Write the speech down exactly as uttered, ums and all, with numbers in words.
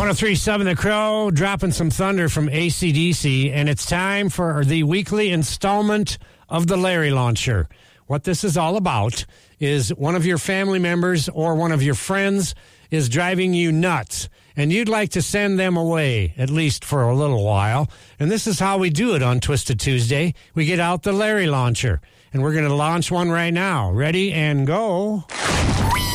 one oh three point seven The Crow, dropping some thunder from A C D C, and it's time for the weekly installment of the Larry Launcher. What this is all about is one of your family members or one of your friends is driving you nuts, and you'd like to send them away, at least for a little while. And this is how we do it on Twisted Tuesday. We get out the Larry Launcher, and we're going to launch one right now. Ready and go.